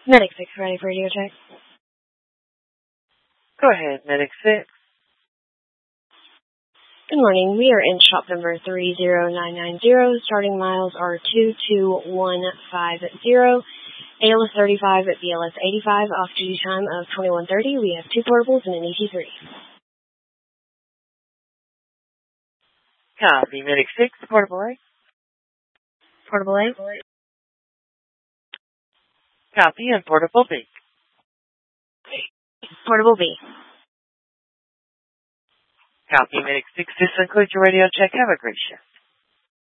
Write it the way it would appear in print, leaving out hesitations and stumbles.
Medic 6 ready for radio check. Go ahead, Medic 6. Good morning. We are in shop number 30990. Starting miles are 22150. ALS 35 at BLS 85. Off-duty time of 21:30. We have 2 portables and an ET3. Copy, Medic 6, Portable A. Portable A. Copy, and Portable B. Portable B. Copy, Medic 6. This concludes your radio check. Have a great shift.